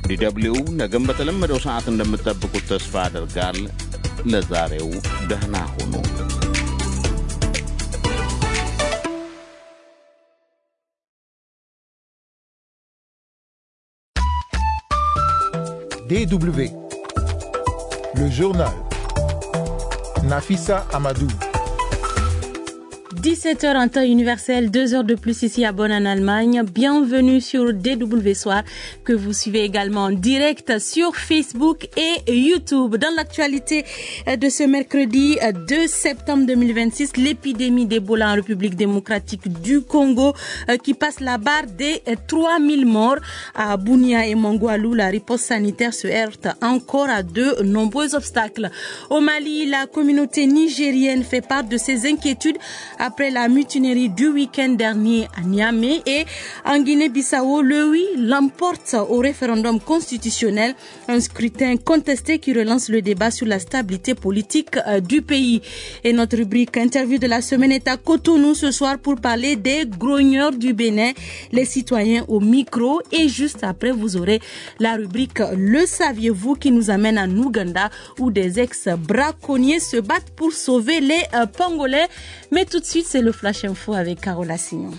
DW ነገም በተለመደው ሰዓት እንደምትጠብቁት ተስፋ አደርጋል። ለዛሬው ደህና ሁኑ። DW, le journal. Nafissa Amadou. 17h en temps universel, 2 heures de plus ici à Bonn en Allemagne. Bienvenue sur DW Soir que vous suivez également en direct sur Facebook et YouTube. Dans l'actualité de ce mercredi 2 septembre 2026, l'épidémie d'Ebola en République démocratique du Congo qui passe la barre des 3000 morts. À Bunia et Mongwalu, la riposte sanitaire se heurte encore à de nombreux obstacles. Au Mali, la communauté nigérienne fait part de ses inquiétudes après la mutinerie du week-end dernier à Niamey, et en Guinée-Bissau, le oui l'emporte au référendum constitutionnel, un scrutin contesté qui relance le débat sur la stabilité politique du pays. Et notre rubrique interview de la semaine est à Cotonou ce soir pour parler des grogneurs du Bénin, les citoyens au micro, et juste après vous aurez la rubrique Le saviez-vous qui nous amène en Ouganda où des ex-braconniers se battent pour sauver les pangolins. Mais tout de suite, c'est le Flash Info avec Carola Signon.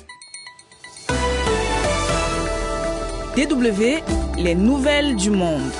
DW, les nouvelles du monde.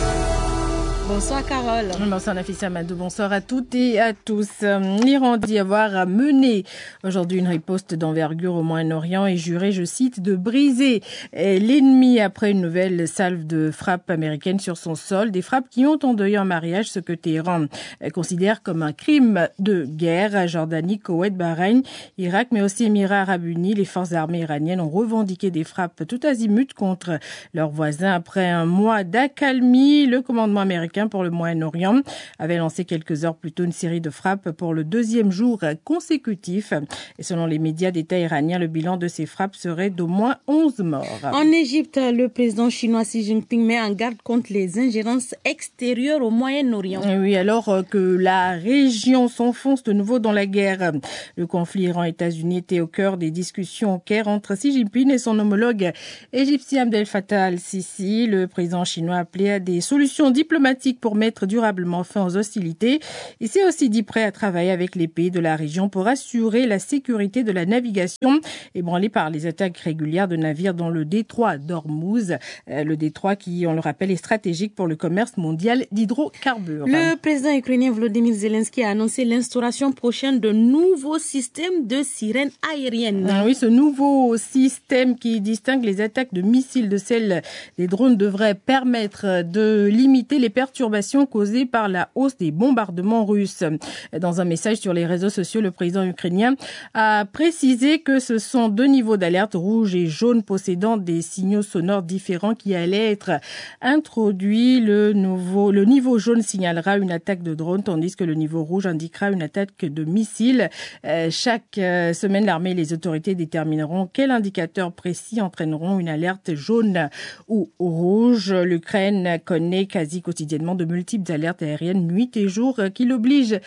Bonsoir Carole. Bonsoir Nafissa Amadou, bonsoir à toutes et à tous. L'Iran dit avoir mené aujourd'hui une riposte d'envergure au Moyen-Orient et juré, je cite, de briser l'ennemi après une nouvelle salve de frappes américaines sur son sol. Des frappes qui ont endeuillé en mariage ce que Téhéran considère comme un crime de guerre. Jordanie, Koweït, Bahreïn, Irak, mais aussi Émirats arabes unis, les forces armées iraniennes ont revendiqué des frappes tout azimut contre leurs voisins. Après un mois d'accalmie, le commandement américain pour le Moyen-Orient avait lancé quelques heures plus tôt une série de frappes pour le deuxième jour consécutif. Et selon les médias d'État iraniens, le bilan de ces frappes serait d'au moins 11 morts. En Égypte, le président chinois Xi Jinping met en garde contre les ingérences extérieures au Moyen-Orient. Oui, alors que la région s'enfonce de nouveau dans la guerre. Le conflit Iran-États-Unis était au cœur des discussions au Caire entre Xi Jinping et son homologue égyptien Abdel Fattah al-Sisi. Le président chinois a appelé à des solutions diplomatiques pour mettre durablement fin aux hostilités. Il s'est aussi dit prêt à travailler avec les pays de la région pour assurer la sécurité de la navigation ébranlée par les attaques régulières de navires dans le détroit d'Ormuz. Le détroit qui, on le rappelle, est stratégique pour le commerce mondial d'hydrocarbures. Le président ukrainien Volodymyr Zelensky a annoncé l'instauration prochaine de nouveaux systèmes de sirènes aériennes. Oui, ce nouveau système qui distingue les attaques de missiles de celles des drones devrait permettre de limiter les perturbations causées par la hausse des bombardements russes. Dans un message sur les réseaux sociaux, le président ukrainien a précisé que ce sont 2 niveaux d'alerte, rouge et jaune, possédant des signaux sonores différents qui allaient être introduits. Le niveau jaune signalera une attaque de drone, tandis que le niveau rouge indiquera une attaque de missiles. Chaque semaine, l'armée et les autorités détermineront quels indicateurs précis entraîneront une alerte jaune ou rouge. L'Ukraine connaît quasi quotidiennement de multiples alertes aériennes nuit et jour qui obligent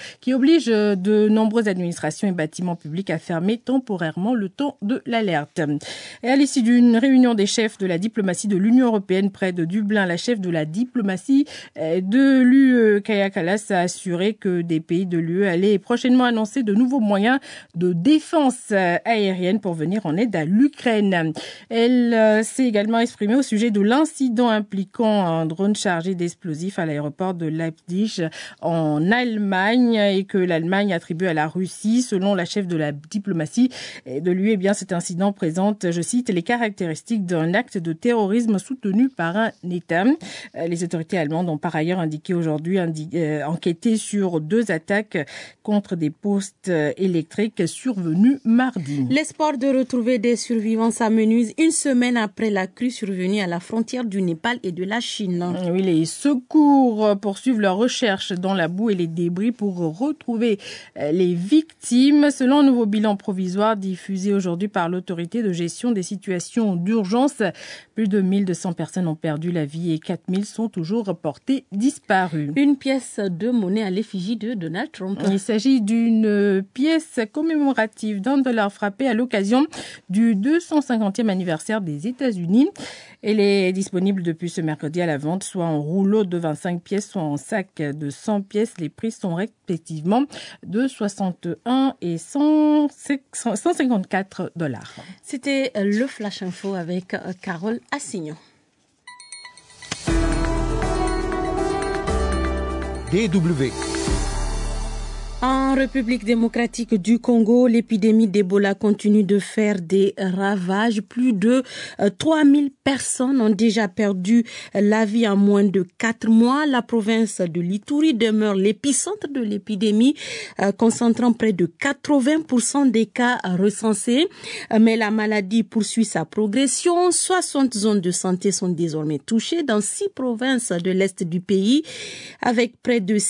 de nombreuses administrations et bâtiments publics à fermer temporairement le temps de l'alerte. Et à l'issue d'une réunion des chefs de la diplomatie de l'Union européenne près de Dublin, la chef de la diplomatie de l'UE, Kaja Kallas, a assuré que des pays de l'UE allaient prochainement annoncer de nouveaux moyens de défense aérienne pour venir en aide à l'Ukraine. Elle s'est également exprimée au sujet de l'incident impliquant un drone chargé d'explosifs à l'aéroport de Leipzig en Allemagne et que l'Allemagne attribue à la Russie. Selon la chef de la diplomatie de l'UE, cet incident présente, je cite, les caractéristiques d'un acte de terrorisme soutenu par un État. Les autorités allemandes ont par ailleurs indiqué aujourd'hui enquêter sur 2 attaques contre des postes électriques survenues mardi. L'espoir de retrouver des survivants s'amenuise une semaine après la crue survenue à la frontière du Népal et de la Chine. Oui, les secours secours poursuivent leurs recherches dans la boue et les débris pour retrouver les victimes. Selon un nouveau bilan provisoire diffusé aujourd'hui par l'autorité de gestion des situations d'urgence, plus de 1200 personnes ont perdu la vie et 4000 sont toujours reportées disparues. Une pièce de monnaie à l'effigie de Donald Trump. Il s'agit d'une pièce commémorative d'$1 frappée à l'occasion du 250e anniversaire des États-Unis. Elle est disponible depuis ce mercredi à la vente, soit en rouleau de 25 pièces, soit en sac de 100 pièces. Les prix sont respectivement de 61 et 154 $. C'était le Flash Info avec Carole Assignon. DW. En République démocratique du Congo, l'épidémie d'Ebola continue de faire des ravages. Plus de 3000 personnes ont déjà perdu la vie en moins de 4 mois. La province de l'Ituri demeure l'épicentre de l'épidémie, concentrant près de 80% des cas recensés. Mais la maladie poursuit sa progression. 60 zones de santé sont désormais touchées dans 6 provinces de l'Est du pays, avec près de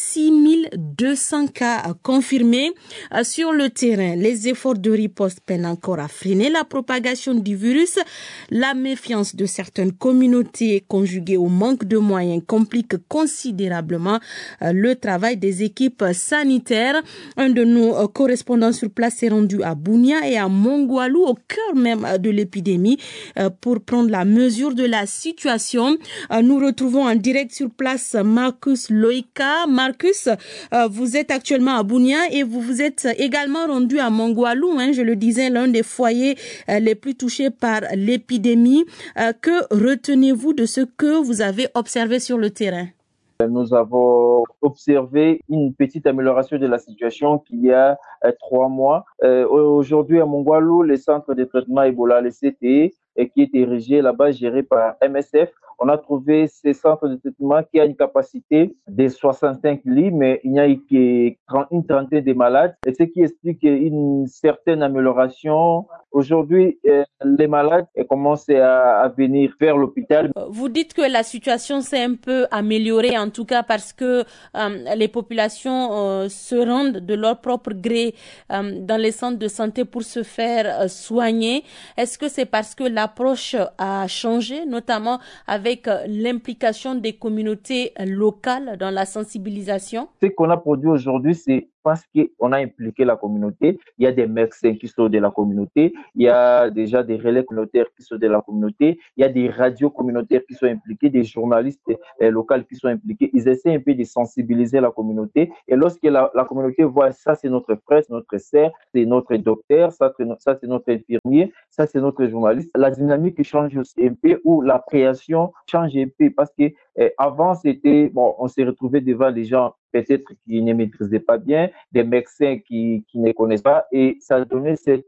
6200 cas confirmés sur le terrain. Les efforts de riposte peinent encore à freiner la propagation du virus. La méfiance de certaines communautés conjuguée au manque de moyens complique considérablement le travail des équipes sanitaires. Un de nos correspondants sur place s'est rendu à Bunia et à Mongwalu, au cœur même de l'épidémie, pour prendre la mesure de la situation. Nous retrouvons en direct sur place Marcus Loïka. Marcus, vous êtes actuellement à Bunia et vous vous êtes également rendu à Mongwalu, je le disais, l'un des foyers les plus touchés par l'épidémie. Que retenez-vous de ce que vous avez observé sur le terrain? Nous avons observé une petite amélioration de la situation qu'il y a 3 mois. Aujourd'hui à Mongwalu, le centre de traitement Ebola, le CTE, qui est érigé là-bas, géré par MSF. On a trouvé ce centre de traitement qui a une capacité de 65 lits, mais il n'y a eu qu'une trentaine de malades, et ce qui explique une certaine amélioration. Aujourd'hui, les malades commencent à venir vers l'hôpital. Vous dites que la situation s'est un peu améliorée, en tout cas parce que les populations se rendent de leur propre gré dans les centres de santé pour se faire soigner. Est-ce que c'est parce que l'approche a changé, notamment avec l'implication des communautés locales dans la sensibilisation? Ce qu'on a produit aujourd'hui, c'est parce qu'on a impliqué la communauté. Il y a des médecins qui sont de la communauté, il y a déjà des relais communautaires qui sont de la communauté, il y a des radios communautaires qui sont impliqués, des journalistes locaux qui sont impliqués. Ils essaient un peu de sensibiliser la communauté, et lorsque la communauté voit ça, c'est notre frère, c'est notre sœur, c'est notre docteur, ça c'est notre infirmier, ça c'est notre journaliste, la dynamique change aussi un peu, ou la création change un peu, parce que avant c'était, on s'est retrouvé devant des gens peut-être qui ne maîtrisaient pas bien, des médecins qui ne connaissent pas, et ça a donné cette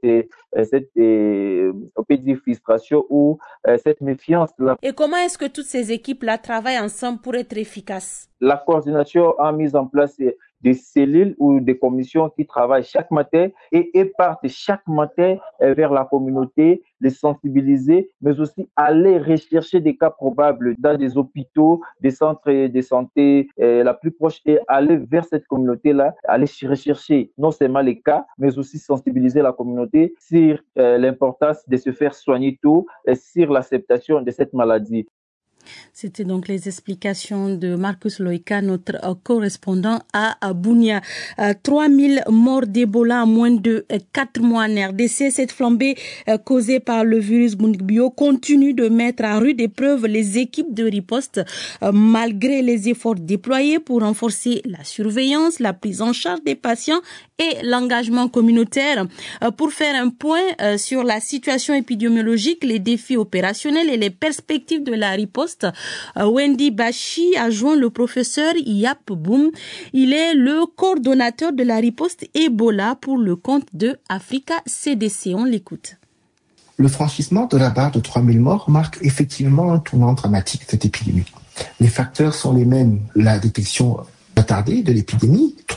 frustration ou cette méfiance-là. Et comment est-ce que toutes ces équipes-là travaillent ensemble pour être efficaces? La coordination a mis en place des cellules ou des commissions qui travaillent chaque matin et partent chaque matin vers la communauté, les sensibiliser, mais aussi aller rechercher des cas probables dans des hôpitaux, des centres de santé la plus proche, et aller vers cette communauté-là, aller rechercher non seulement les cas, mais aussi sensibiliser la communauté sur l'importance de se faire soigner tôt et sur l'acceptation de cette maladie. C'était donc les explications de Marcus Loïka, notre correspondant à Bunia. 3000 morts d'Ebola en moins de 4 mois en RDC. Cette flambée causée par le virus Bundibugyo continue de mettre à rude épreuve les équipes de riposte, malgré les efforts déployés pour renforcer la surveillance, la prise en charge des patients et l'engagement communautaire. Pour faire un point sur la situation épidémiologique, les défis opérationnels et les perspectives de la riposte, Wendy Bachi a joint le professeur Yap Boum. Il est le coordonnateur de la riposte Ebola pour le compte de Africa CDC. On l'écoute. Le franchissement de la barre de 3000 morts marque effectivement un tournant dramatique de cette épidémie. Les facteurs sont les mêmes. La détection attardée de l'épidémie,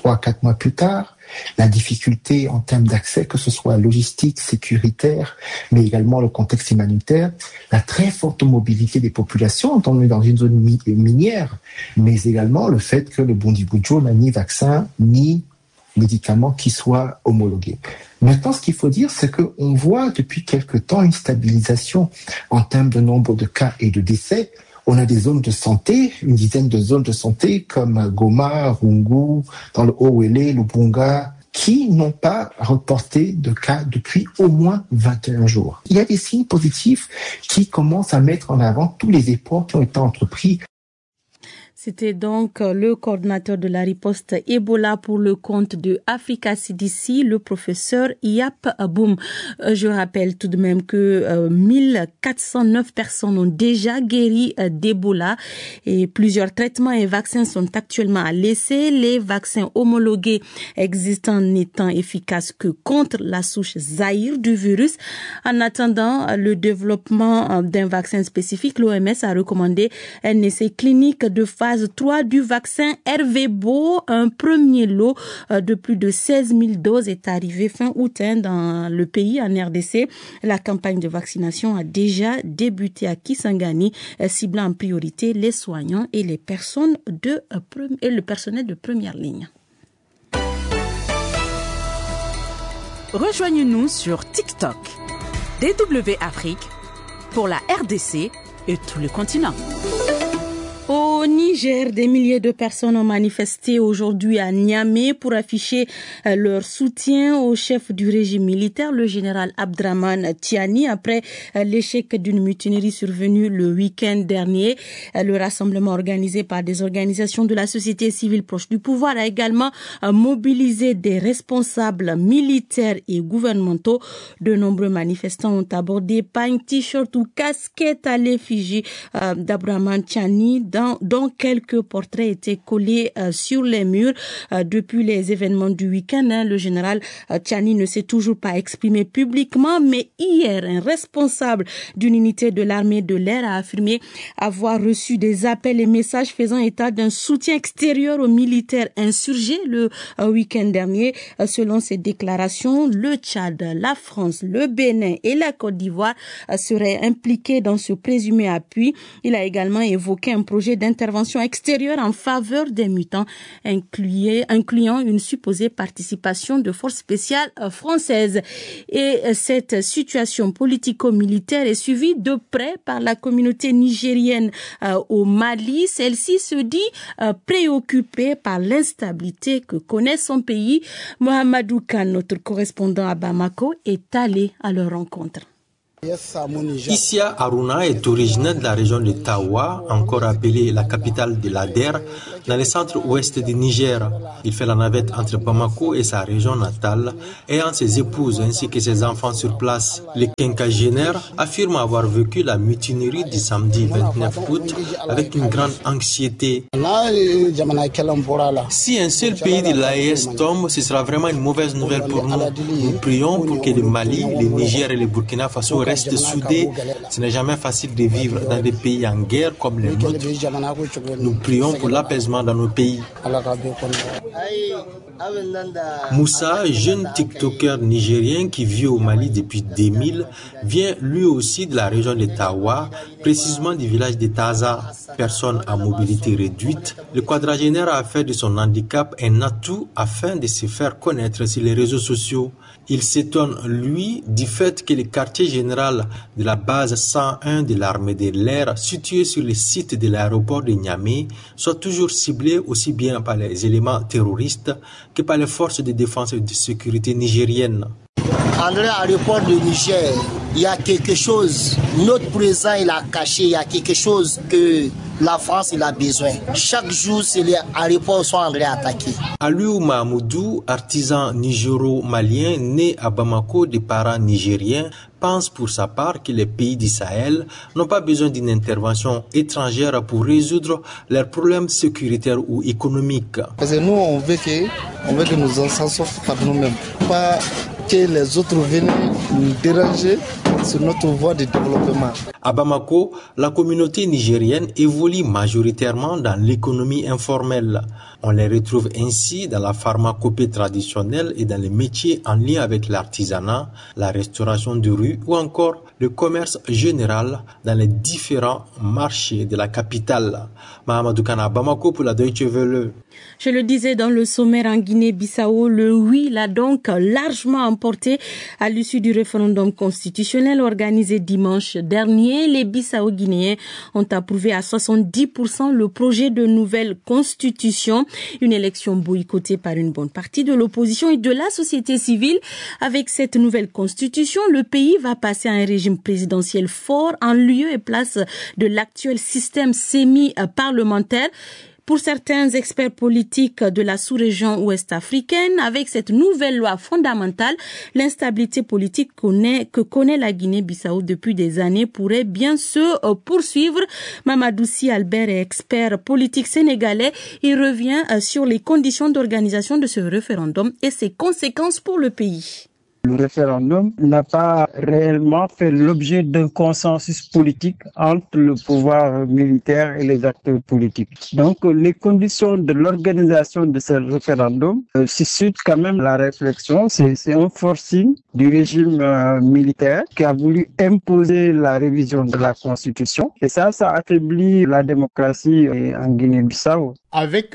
3 à 4 mois plus tard, la difficulté en termes d'accès, que ce soit logistique, sécuritaire, mais également le contexte humanitaire, la très forte mobilité des populations, on est dans une zone minière, mais également le fait que le Bundibugyo n'a ni vaccin, ni médicaments qui soient homologués. Maintenant, ce qu'il faut dire, c'est qu'on voit depuis quelque temps une stabilisation en termes de nombre de cas et de décès. On a des zones de santé, une dizaine de zones de santé comme Goma, Rungu, dans le Haut-Wele, le Bunga, qui n'ont pas reporté de cas depuis au moins 21 jours. Il y a des signes positifs qui commencent à mettre en avant tous les efforts qui ont été entrepris. C'était donc le coordinateur de la riposte Ebola pour le compte de Africa CDC, le professeur Yap Aboum. Je rappelle tout de même que 1409 personnes ont déjà guéri d'Ebola et plusieurs traitements et vaccins sont actuellement à l'essai. Les vaccins homologués existants n'étant efficaces que contre la souche Zaïre du virus. En attendant le développement d'un vaccin spécifique, l'OMS a recommandé un essai clinique de phase 3 du vaccin Ervebo. Un premier lot de plus de 16 000 doses est arrivé fin août dans le pays, en RDC. La campagne de vaccination a déjà débuté à Kisangani, ciblant en priorité les soignants et les personnes et le personnel de première ligne. Rejoignez-nous sur TikTok, DW Afrique, pour la RDC et tout le continent. Au Niger, des milliers de personnes ont manifesté aujourd'hui à Niamey pour afficher leur soutien au chef du régime militaire, le général Abdraman Tiani, après l'échec d'une mutinerie survenue le week-end dernier. Le rassemblement organisé par des organisations de la société civile proche du pouvoir a également mobilisé des responsables militaires et gouvernementaux. De nombreux manifestants ont abordé pagne, t-shirt ou casquette à l'effigie d'Abdraman Tiani, dont quelques portraits étaient collés sur les murs. Depuis les événements du week-end, le général Tiani ne s'est toujours pas exprimé publiquement, mais hier, un responsable d'une unité de l'armée de l'air a affirmé avoir reçu des appels et messages faisant état d'un soutien extérieur aux militaires insurgés le week-end dernier. Selon ses déclarations, le Tchad, la France, le Bénin et la Côte d'Ivoire seraient impliqués dans ce présumé appui. Il a également évoqué un projet d'intervention extérieure en faveur des mutants, incluant une supposée participation de forces spéciales françaises. Et cette situation politico-militaire est suivie de près par la communauté nigérienne au Mali. Celle-ci se dit préoccupée par l'instabilité que connaît son pays. Mohamedou Khan, notre correspondant à Bamako, est allé à leur rencontre. Isia Aruna est originaire de la région de Tawa, encore appelée la capitale de l'Ader, dans le centre-ouest du Niger. Il fait la navette entre Bamako et sa région natale, ayant ses épouses ainsi que ses enfants sur place. Le quinquagénaire affirme avoir vécu la mutinerie du samedi 29 août avec une grande anxiété. Si un seul pays de l'AES tombe, ce sera vraiment une mauvaise nouvelle pour nous. Nous prions pour que le Mali, le Niger et le Burkina Faso restent soudés. Ce n'est jamais facile de vivre dans des pays en guerre comme le nôtre. Nous prions pour l'apaisement dans nos pays. Moussa, jeune TikToker nigérien qui vit au Mali depuis 2000, vient lui aussi de la région de Tawa, précisément du village de Taza. Personne à mobilité réduite, le quadragénaire a fait de son handicap un atout afin de se faire connaître sur les réseaux sociaux. Il s'étonne, lui, du fait que le quartier général de la base 101 de l'armée de l'air, situé sur le site de l'aéroport de Niamey, soit toujours ciblé aussi bien par les éléments terroristes que par les forces de défense et de sécurité nigériennes. En l'aéroport de Niger, il y a quelque chose, notre président il a caché, il y a quelque chose que la France il a besoin. Chaque jour, les aéroports sont en train d'attaquer. Aliou Mahmoudou, artisan nigéro-malien né à Bamako de parents nigériens, pense pour sa part que les pays du Sahel n'ont pas besoin d'une intervention étrangère pour résoudre leurs problèmes sécuritaires ou économiques. Parce que nous, on veut que nous en sortions par nous-mêmes. Pas que les autres viennent nous déranger sur notre voie de développement. À Bamako, la communauté nigérienne évolue majoritairement dans l'économie informelle. On les retrouve ainsi dans la pharmacopée traditionnelle et dans les métiers en lien avec l'artisanat, la restauration de rue ou encore le commerce général dans les différents marchés de la capitale. Mahamadou Kana, Bamako pour la Deutsche Welle. Je le disais dans le sommaire en Guinée-Bissau, le oui l'a donc largement emporté à l'issue du référendum constitutionnel organisé dimanche dernier. Les Bissau-Guinéens ont approuvé à 70% le projet de nouvelle constitution, une élection boycottée par une bonne partie de l'opposition et de la société civile. Avec cette nouvelle constitution, le pays va passer à un régime présidentiel fort en lieu et place de l'actuel système semi-parlementaire. Pour certains experts politiques de la sous-région ouest-africaine, avec cette nouvelle loi fondamentale, l'instabilité politique que connaît la Guinée-Bissau depuis des années pourrait bien se poursuivre. Mamadou Sy Albert est expert politique sénégalais. Il revient sur les conditions d'organisation de ce référendum et ses conséquences pour le pays. Le référendum n'a pas réellement fait l'objet d'un consensus politique entre le pouvoir militaire et les acteurs politiques. Donc, les conditions de l'organisation de ce référendum suscitent quand même la réflexion. C'est un forcing du régime militaire qui a voulu imposer la révision de la Constitution. Et ça affaiblit la démocratie en Guinée-Bissau. Avec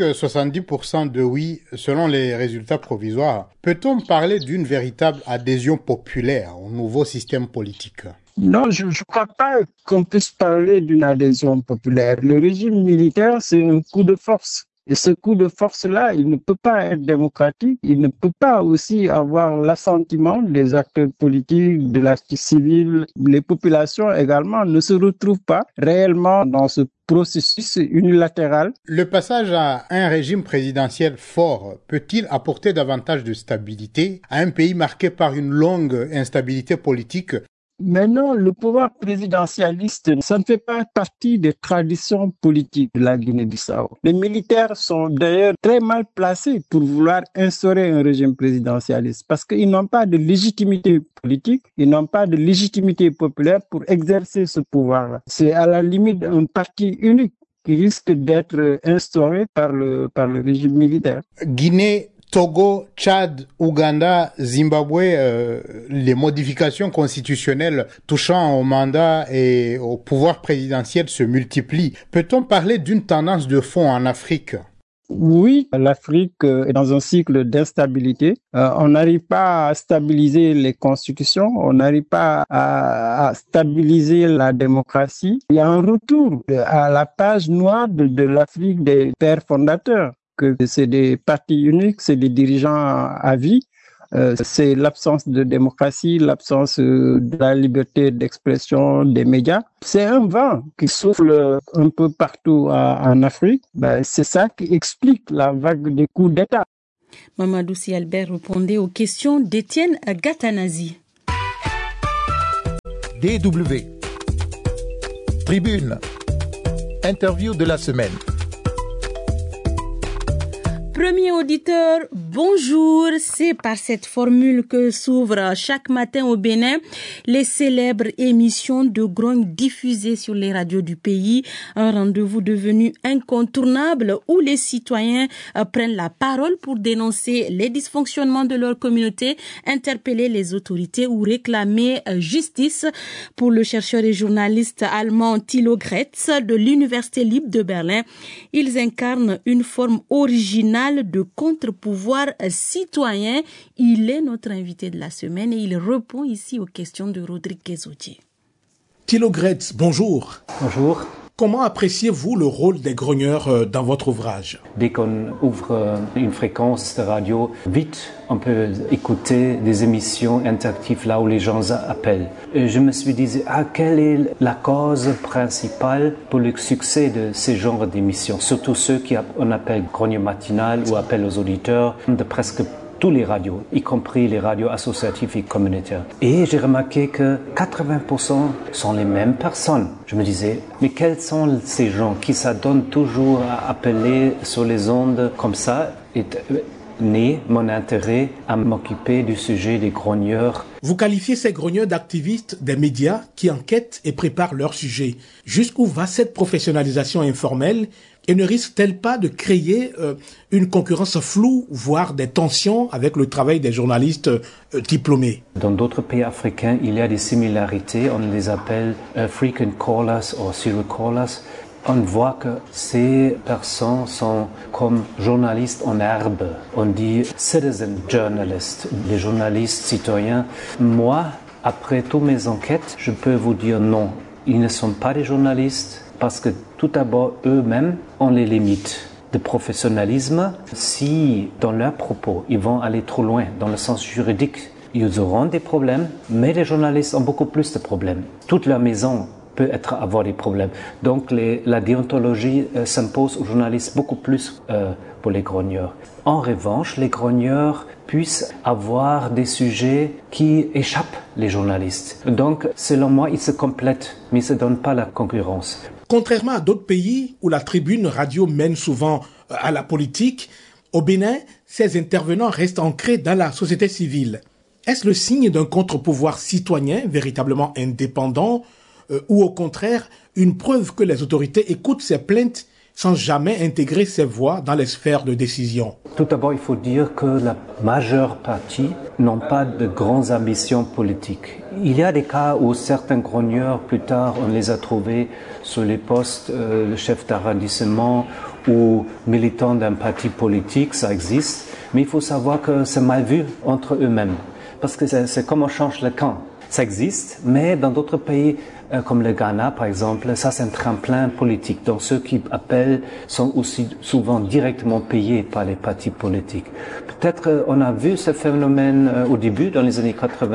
70% de oui, selon les résultats provisoires, peut-on parler d'une véritable adhésion populaire au nouveau système politique? Non, je ne crois pas qu'on puisse parler d'une adhésion populaire. Le régime militaire, c'est un coup de force. Et ce coup de force-là, il ne peut pas être démocratique, il ne peut pas aussi avoir l'assentiment des acteurs politiques, de la société civile. Les populations également ne se retrouvent pas réellement dans ce processus unilatéral. Le passage à un régime présidentiel fort peut-il apporter davantage de stabilité à un pays marqué par une longue instabilité politique? Mais non, le pouvoir présidentialiste, ça ne fait pas partie des traditions politiques de la Guinée-Bissau. Les militaires sont d'ailleurs très mal placés pour vouloir instaurer un régime présidentialiste parce qu'ils n'ont pas de légitimité politique, ils n'ont pas de légitimité populaire pour exercer ce pouvoir-là. C'est à la limite un parti unique qui risque d'être instauré par le régime militaire. Guinée, Togo, Tchad, Ouganda, Zimbabwe, les modifications constitutionnelles touchant au mandat et au pouvoir présidentiel se multiplient. Peut-on parler d'une tendance de fond en Afrique? Oui, l'Afrique est dans un cycle d'instabilité. On n'arrive pas à stabiliser les constitutions, on n'arrive pas à stabiliser la démocratie. Il y a un retour à la page noire de l'Afrique des pères fondateurs. Que c'est des partis uniques, c'est des dirigeants à vie, c'est l'absence de démocratie, l'absence de la liberté d'expression des médias. C'est un vent qui souffle un peu partout en Afrique. C'est ça qui explique la vague des coups d'État. Mamadou Sy Albert répondait aux questions d'Étienne Gatanazi. DW. Tribune. Interview de la semaine. Premier auditeur, bonjour. C'est par cette formule que s'ouvrent chaque matin au Bénin les célèbres émissions de grogne diffusées sur les radios du pays. Un rendez-vous devenu incontournable où les citoyens prennent la parole pour dénoncer les dysfonctionnements de leur communauté, interpeller les autorités ou réclamer justice. Pour le chercheur et journaliste allemand Thilo Gretz de l'Université libre de Berlin, ils incarnent une forme originale de contre-pouvoir citoyen. Il est notre invité de la semaine et il répond ici aux questions de Rodrigue Guézodier. Thilo Gretz, bonjour. Bonjour. Comment appréciez-vous le rôle des grogneurs dans votre ouvrage? Dès qu'on ouvre une fréquence de radio, vite on peut écouter des émissions interactives là où les gens appellent. Et je me suis dit, quelle est la cause principale pour le succès de ces genres d'émissions? Surtout ceux qu'on appelle grogne matinale ou appel aux auditeurs de presque tous les radios, y compris les radios associatives et communautaires. Et j'ai remarqué que 80% sont les mêmes personnes. Je me disais, mais quels sont ces gens qui s'adonnent toujours à appeler sur les ondes comme ça? Et né mon intérêt à m'occuper du sujet des grogneurs. Vous qualifiez ces grogneurs d'activistes des médias qui enquêtent et préparent leur sujet. Jusqu'où va cette professionnalisation informelle et ne risque-t-elle pas de créer une concurrence floue, voire des tensions avec le travail des journalistes diplômés? Dans d'autres pays africains, il y a des similarités. On les appelle frequent callers ou serial callers. On voit que ces personnes sont comme journalistes en herbe. On dit citizen journalists, les journalistes citoyens. Moi, après toutes mes enquêtes, je peux vous dire non. Ils ne sont pas des journalistes parce que tout d'abord, eux-mêmes ont les limites de professionnalisme. Si, dans leurs propos, ils vont aller trop loin dans le sens juridique, ils auront des problèmes, mais les journalistes ont beaucoup plus de problèmes. Toute leur maison peut avoir des problèmes. Donc la déontologie s'impose aux journalistes beaucoup plus pour les grogneurs. En revanche, les grogneurs puissent avoir des sujets qui échappent les journalistes. Donc, selon moi, ils se complètent, mais ils ne se donnent pas la concurrence. Contrairement à d'autres pays où la tribune radio mène souvent à la politique, au Bénin, ces intervenants restent ancrés dans la société civile. Est-ce le signe d'un contre-pouvoir citoyen véritablement indépendant ou au contraire une preuve que les autorités écoutent ces plaintes sans jamais intégrer ces voix dans les sphères de décision? Tout d'abord, il faut dire que la majeure partie n'ont pas de grandes ambitions politiques. Il y a des cas où certains grogneurs, plus tard, on les a trouvés sur les postes de chef d'arrondissement ou militants d'un parti politique, ça existe. Mais il faut savoir que c'est mal vu entre eux-mêmes. Parce que c'est comme on change le camp. Ça existe, mais dans d'autres pays, comme le Ghana par exemple, ça c'est un tremplin politique. Donc ceux qui appellent sont aussi souvent directement payés par les partis politiques. Peut-être on a vu ce phénomène au début, dans les années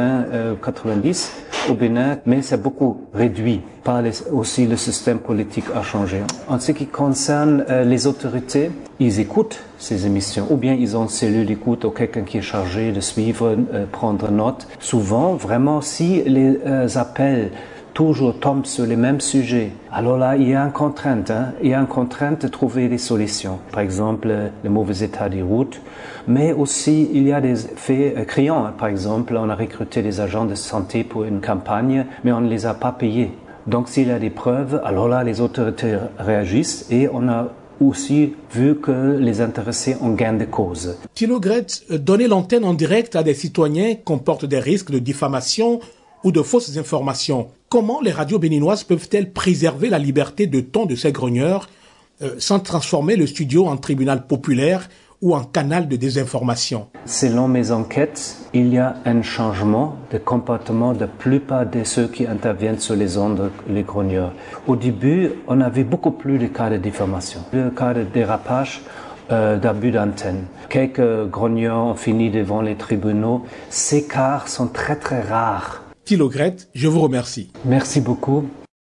80-90 au Bénin, mais c'est beaucoup réduit. Aussi le système politique a changé. En ce qui concerne les autorités, ils écoutent ces émissions, ou bien ils ont une cellule d'écoute ou quelqu'un qui est chargé de suivre, prendre note. Souvent, vraiment, si les appels toujours tombent sur les mêmes sujets, alors là, il y a une contrainte. Il y a une contrainte de trouver des solutions. Par exemple, le mauvais état des routes, mais aussi il y a des faits criants. Par exemple, on a recruté des agents de santé pour une campagne, mais on ne les a pas payés. Donc s'il y a des preuves, alors là, les autorités réagissent et on a aussi vu que les intéressés ont gain de cause. Thilo Gret, donner l'antenne en direct à des citoyens comporte des risques de diffamation ou de fausses informations. Comment les radios béninoises peuvent-elles préserver la liberté de ton de ces grogneurs sans transformer le studio en tribunal populaire ou en canal de désinformation? Selon mes enquêtes, il y a un changement de comportement de la plupart de ceux qui interviennent sur les ondes, les grogneurs. Au début, on avait beaucoup plus de cas de diffamation, de cas de dérapage, d'abus d'antenne. Quelques grogneurs ont fini devant les tribunaux. Ces cas sont très très rares. Thilo Gret, je vous remercie. Merci beaucoup.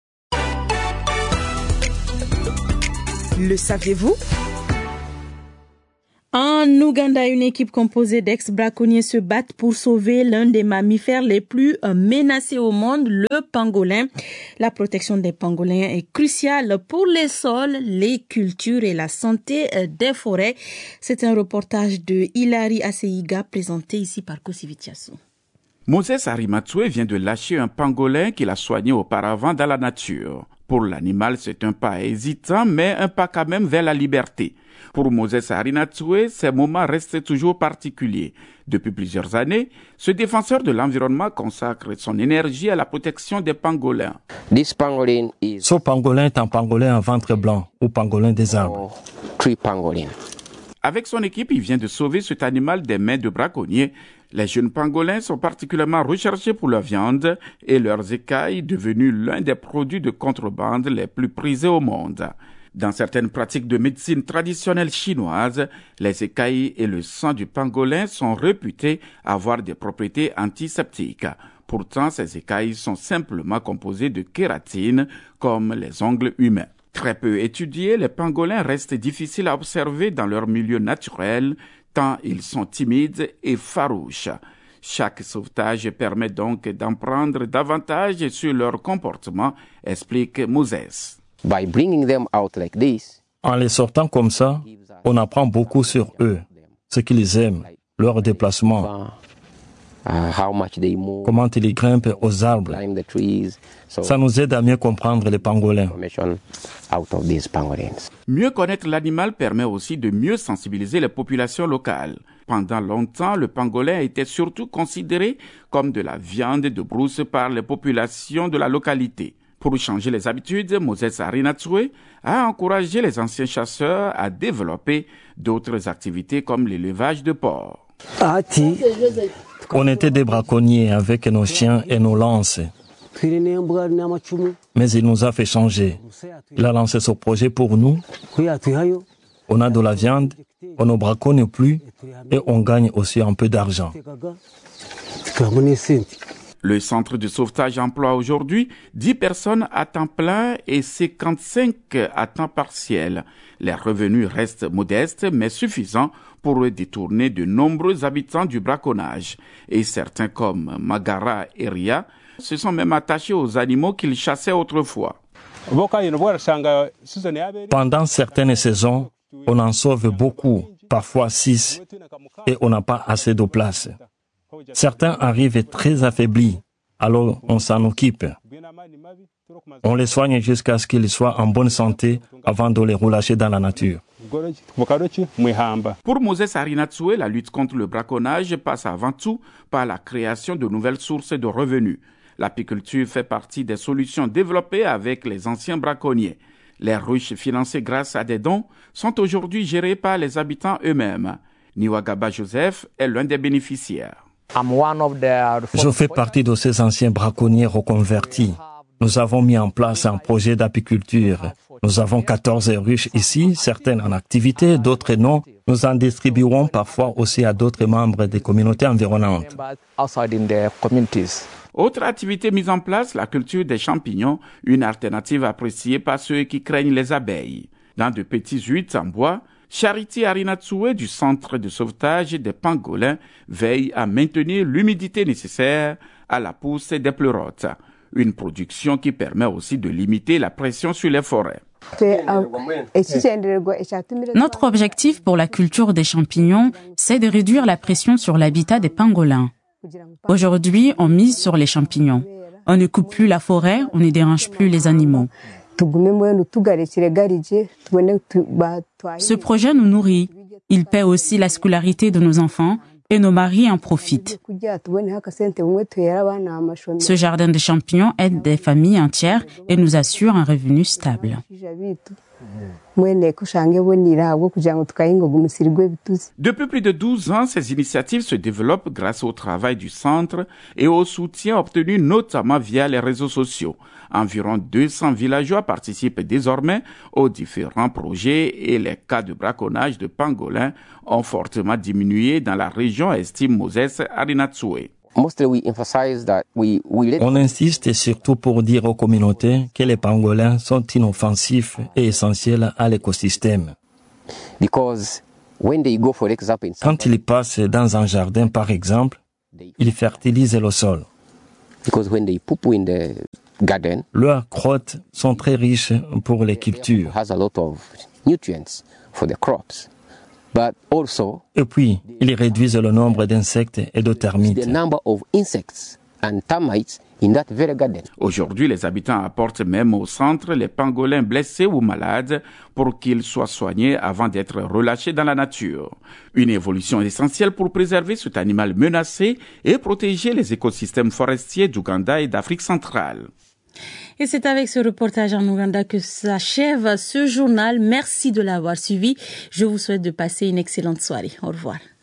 Le saviez-vous? En Ouganda, une équipe composée d'ex-braconniers se bat pour sauver l'un des mammifères les plus menacés au monde, le pangolin. La protection des pangolins est cruciale pour les sols, les cultures et la santé des forêts. C'est un reportage de Hilary Aseiga présenté ici par Kosivitiasu. Moses Arimatsue vient de lâcher un pangolin qu'il a soigné auparavant dans la nature. Pour l'animal, c'est un pas hésitant, mais un pas quand même vers la liberté. Pour Moses Arimatsue, ces moments restent toujours particuliers. Depuis plusieurs années, ce défenseur de l'environnement consacre son énergie à la protection des pangolins. Ce pangolin est un pangolin à ventre blanc ou pangolin des arbres. Avec son équipe, il vient de sauver cet animal des mains de braconniers. Les jeunes pangolins sont particulièrement recherchés pour leur viande et leurs écailles devenus l'un des produits de contrebande les plus prisés au monde. Dans certaines pratiques de médecine traditionnelle chinoise, les écailles et le sang du pangolin sont réputés avoir des propriétés antiseptiques. Pourtant, ces écailles sont simplement composées de kératine, comme les ongles humains. Très peu étudiés, les pangolins restent difficiles à observer dans leur milieu naturel, tant ils sont timides et farouches. Chaque sauvetage permet donc d'en prendre davantage sur leur comportement, explique Moses. En les sortant comme ça, on apprend beaucoup sur eux. ce qu'ils aiment, leurs déplacements, comment ils grimpent aux arbres. Ça nous aide à mieux comprendre les pangolins. Mieux connaître l'animal permet aussi de mieux sensibiliser les populations locales. Pendant longtemps, le pangolin était surtout considéré comme de la viande de brousse par les populations de la localité. Pour changer les habitudes, Moses Arinatsue a encouragé les anciens chasseurs à développer d'autres activités comme l'élevage de porcs. On était des braconniers avec nos chiens et nos lances. Mais il nous a fait changer. Il a lancé ce projet pour nous. On a de la viande, on ne braconne plus et on gagne aussi un peu d'argent. Le centre de sauvetage emploie aujourd'hui 10 personnes à temps plein et 55 à temps partiel. Les revenus restent modestes mais suffisants pour détourner de nombreux habitants du braconnage. Et certains comme Magara et Ria se sont même attachés aux animaux qu'ils chassaient autrefois. Pendant certaines saisons, on en sauve beaucoup, parfois 6, et on n'a pas assez de place. Certains arrivent très affaiblis, alors on s'en occupe. On les soigne jusqu'à ce qu'ils soient en bonne santé avant de les relâcher dans la nature. Pour Moses Arinatsue, la lutte contre le braconnage passe avant tout par la création de nouvelles sources de revenus. L'apiculture fait partie des solutions développées avec les anciens braconniers. Les ruches financées grâce à des dons sont aujourd'hui gérées par les habitants eux-mêmes. Niwagaba Joseph est l'un des bénéficiaires. Je fais partie de ces anciens braconniers reconvertis. Nous avons mis en place un projet d'apiculture. Nous avons 14 ruches ici, certaines en activité, d'autres non. Nous en distribuerons parfois aussi à d'autres membres des communautés environnantes. Autre activité mise en place, la culture des champignons, une alternative appréciée par ceux qui craignent les abeilles. Dans de petits huttes en bois, Charity Arinatsue du centre de sauvetage des pangolins veille à maintenir l'humidité nécessaire à la pousse des pleurotes. Une production qui permet aussi de limiter la pression sur les forêts. Notre objectif pour la culture des champignons, c'est de réduire la pression sur l'habitat des pangolins. Aujourd'hui, on mise sur les champignons. On ne coupe plus la forêt, on ne dérange plus les animaux. Ce projet nous nourrit. Il paie aussi la scolarité de nos enfants et nos maris en profitent. Ce jardin de champignons aide des familles entières et nous assure un revenu stable. Depuis plus de 12 ans, ces initiatives se développent grâce au travail du centre et au soutien obtenu notamment via les réseaux sociaux. Environ 200 villageois participent désormais aux différents projets et les cas de braconnage de pangolins ont fortement diminué dans la région, estime Moses Arinatsue. On insiste surtout pour dire aux communautés que les pangolins sont inoffensifs et essentiels à l'écosystème. Quand ils passent dans un jardin, par exemple, ils fertilisent le sol. Leurs crottes sont très riches pour les cultures. Et puis, ils réduisent le nombre d'insectes et de termites. Aujourd'hui, les habitants apportent même au centre les pangolins blessés ou malades pour qu'ils soient soignés avant d'être relâchés dans la nature. Une évolution essentielle pour préserver cet animal menacé et protéger les écosystèmes forestiers d'Ouganda et d'Afrique centrale. Et c'est avec ce reportage en Ouganda que s'achève ce journal. Merci de l'avoir suivi. Je vous souhaite de passer une excellente soirée. Au revoir.